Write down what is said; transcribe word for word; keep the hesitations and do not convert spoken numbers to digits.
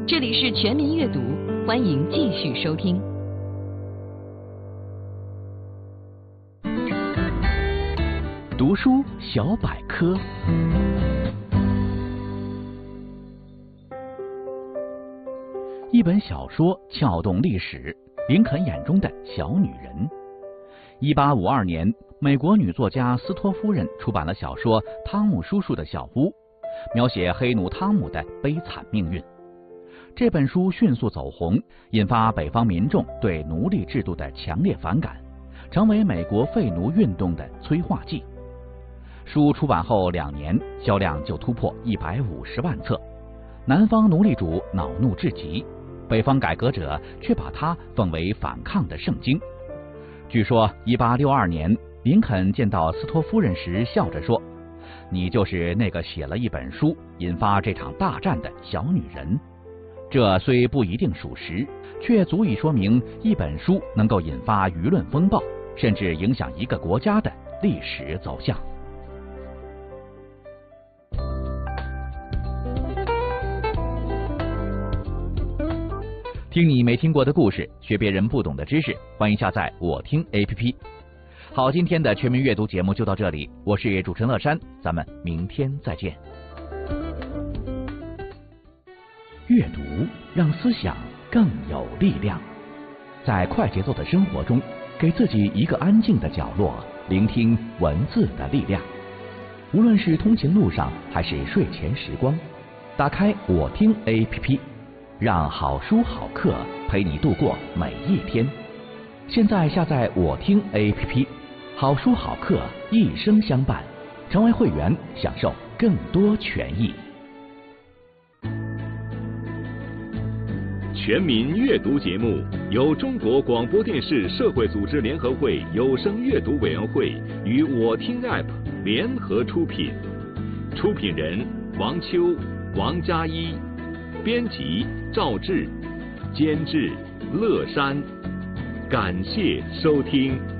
这里是全民阅读，欢迎继续收听。 读书小百科。一本小说撬动历史，林肯眼中的小女人。一八五二年，美国女作家斯托夫人出版了小说《汤姆叔叔的小屋》，描写黑奴汤姆的悲惨命运。这本书迅速走红，引发北方民众对奴隶制度的强烈反感，成为美国废奴运动的催化剂。书出版后两年，销量就突破一百五十万册，南方奴隶主恼怒至极，北方改革者却把它奉为反抗的圣经。据说一八六二年，林肯见到斯托夫人时笑着说：“你就是那个写了一本书引发这场大战的小女人。”这虽不一定属实，却足以说明一本书能够引发舆论风暴，甚至影响一个国家的历史走向。听你没听过的故事，学别人不懂的知识，欢迎下载我听 A P P。 好，今天的全民阅读节目就到这里，我是主持人乐山，咱们明天再见。阅读让思想更有力量，在快节奏的生活中，给自己一个安静的角落，聆听文字的力量。无论是通勤路上还是睡前时光，打开我听 A P P， 让好书好课陪你度过每一天。现在下载我听 A P P， 好书好课一生相伴，成为会员享受更多权益。 全民阅读节目由中国广播电视社会组织联合会有声阅读委员会与我听 App 联合出品，出品人王秋、王佳一，编辑赵志，监制乐山。感谢收听。